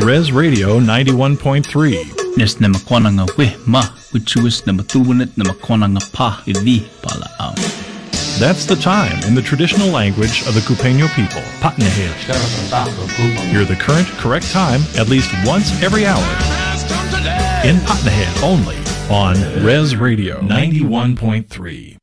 Res Radio 91.3. Nes na makwana nga we ma wichuis na matuwanet na makwana nga pa idi pala out. That's the time in the traditional language of the Cupeño people. Patnahid. Hear the current, correct time at least once every hour. In Patnahid only on Res Radio 91.3.